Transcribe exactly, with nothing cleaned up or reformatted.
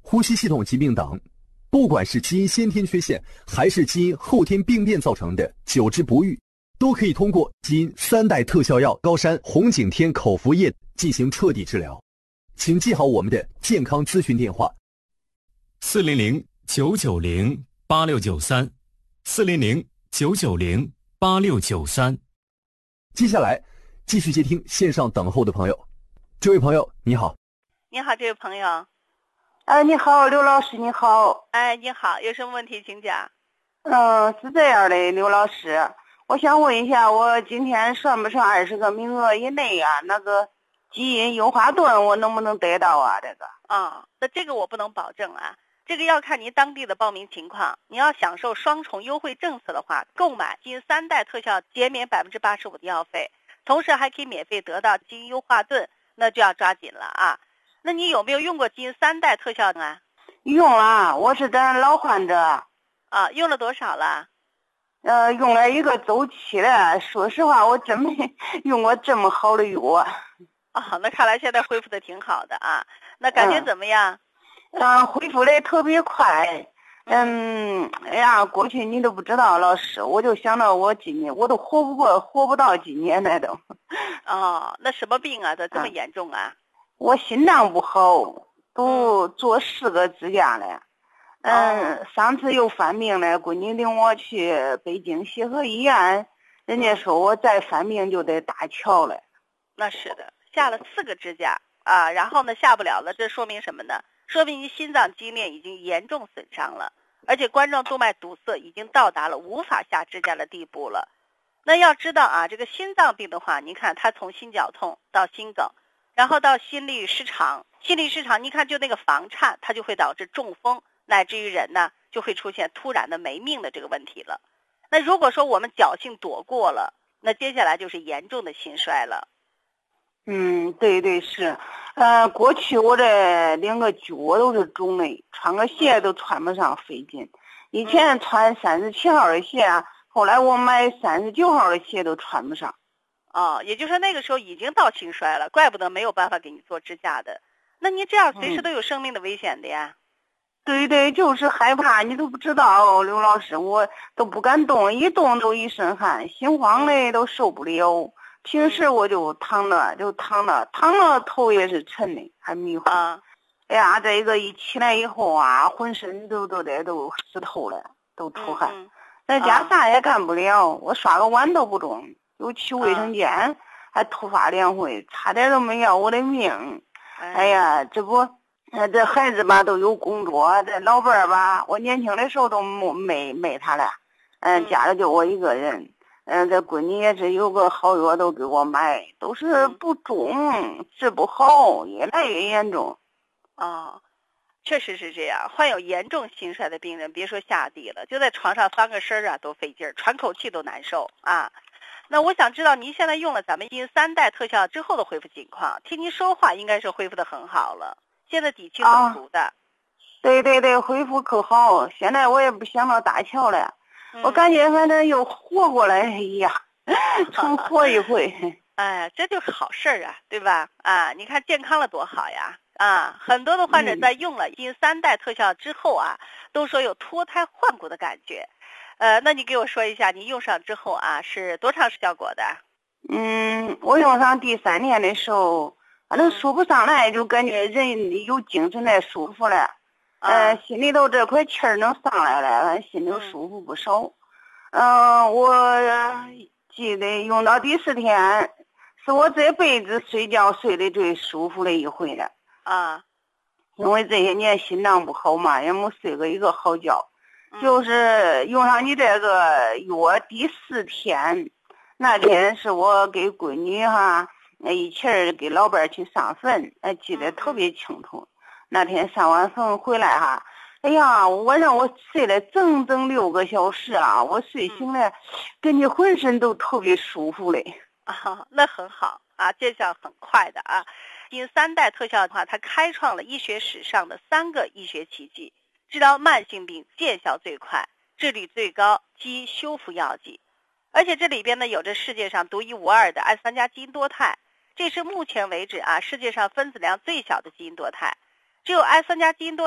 呼吸系统疾病等。不管是基因先天缺陷，还是基因后天病变造成的久治不愈，都可以通过基因三代特效药高山红景天口服液进行彻底治疗。请记好我们的健康咨询电话： 四零零九九零八六九三，四零零九九零八六九三。 接下来继续接听线上等候的朋友。这位朋友你好。 你好，这位朋友。 哎，你好，刘老师，你好。 哎，你好，有什么问题请讲。 嗯，是这样的，刘老师，我想问一下，我今天算不上二十个名额以内啊，那个基因优化盾我能不能得到啊？这个啊、哦，那这个我不能保证啊，这个要看您当地的报名情况。你要享受双重优惠政策的话，购买基因三代特效减免百分之八十五的药费，同时还可以免费得到基因优化盾，那就要抓紧了啊。那你有没有用过基因三代特效啊？ 用了，我是咱老患者。 啊，用了多少了？ 呃，用了一个周期了。说实话，我真没用过这么好的药。哦， 那看来现在恢复的挺好的啊。那感觉怎么样？ 嗯，呃、恢复的特别快。嗯，哎呀，过去你都不知道，老师，我就想到我今年我都活不过，活不到今年来都。 哦，那什么病啊？这这么严重啊？ 我心脏不好，都做四个支架了。嗯，哦、上次又犯病了，闺女领我去北京协和医院，人家说我再犯病就得搭桥了。 那是的，下了四个支架啊，然后呢下不了了，这说明什么呢？说明你心脏肌链已经严重损伤了，而且冠状动脉堵塞已经到达了无法下支架的地步了。那要知道啊，这个心脏病的话，你看它从心绞痛到心梗，然后到心律失常，心律失常，你看就那个房颤，它就会导致中风，乃至于人呢就会出现突然的没命的这个问题了。那如果说我们侥幸躲过了，那接下来就是严重的心衰了。 嗯，对对是，呃，过去我这两个脚都是肿的，穿个鞋都穿不上，费劲。以前穿三十七号的鞋，后来我买三十九号的鞋都穿不上。 哦，也就是说那个时候已经到心衰了，怪不得没有办法给你做支架的。那你这样随时都有生命的危险的呀。 嗯、对对，就是害怕，你都不知道，刘老师，我都不敢动，一动都一身汗，心慌的都受不了。平时我就躺着，就躺着，躺着头也是沉的，还迷糊。 啊， 哎呀，这个一起来以后啊，浑身都都得都湿透了，都出汗。 嗯嗯、 在家啥也干不了，我刷个碗都不中，又去卫生间，啊、还突发两回，差点都没要我的命。哎, 哎呀，这不，这孩子吧都有工作，这老伴儿吧，我年轻的时候都没没他了，嗯，家里就我一个人。嗯，这闺女也是有个好药都给我买，都是不中，治不好，越来越严重。 哦，确实是这样。患有严重心衰的病人，别说下地了，就在床上翻个身啊都费劲儿，喘口气都难受啊。那我想知道您现在用了咱们基因三代特效之后的恢复情况，听您说话应该是恢复的很好了，现在底气很足的。 啊、对对对，恢复可好，现在我也不想到搭桥了。我感觉反正又活过来一样，重活一回。 哎，这就是好事儿啊，对吧？啊，你看健康了多好呀！啊，很多的患者在用了基因三代特效之后啊，都说有脱胎换骨的感觉。呃，那你给我说一下，你用上之后啊，是多长效果的？ 嗯，我用上第三年的时候，反正说不上来，就感觉人有精神来，舒服了。呃，心里头这块气儿能上来了，反正心里舒服不少。嗯、呃，我记得用到第四天，是我这辈子睡觉睡得最舒服的一回了。 啊， 因为这些年心脏不好嘛，也没睡过一个好觉。嗯、就是用上你这个药第四天，那天是我给闺女哈，一起儿给老伴儿去上坟，哎，记得特别清楚。那天上完坟回来哈，哎呀，晚上我睡了整整六个小时啊！我睡醒了，感觉浑身都特别舒服嘞。 啊，那很好啊，见效很快的啊。基因三代特效的话，它开创了医学史上的三个医学奇迹，治疗慢性病见效最快，治率最高，基因修复药剂。而且这里边呢，有着世界上独一无二的氨三加基因多肽，这是目前为止啊世界上分子量最小的基因多肽。只有氨三加基因多